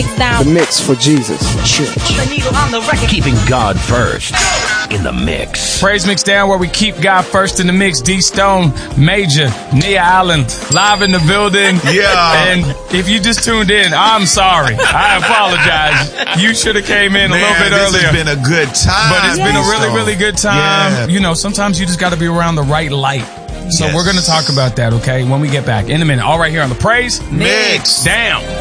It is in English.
The mix for Jesus Church. Keeping God first in the mix. Praise Mix Down, where we keep God first in the mix. D Stone, Major, Nia Allen, live in the building. Yeah. And if you just tuned in, I'm sorry. I apologize. You should have came in a little bit earlier. This has been a good time. But it's been a really, really good time. Yeah. You know, sometimes you just got to be around the right light. So we're going to talk about that, okay, when we get back in a minute. All right here on the Praise Mix Down.